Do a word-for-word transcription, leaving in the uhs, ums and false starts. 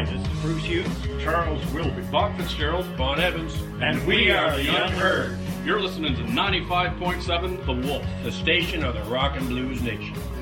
Hi, this is Bruce Hughes, Charles Wilby, Bob Fitzgerald, Bon Evans, and we are the Unheard. You're listening to ninety-five point seven The Wolf, the station of the rock and blues nation.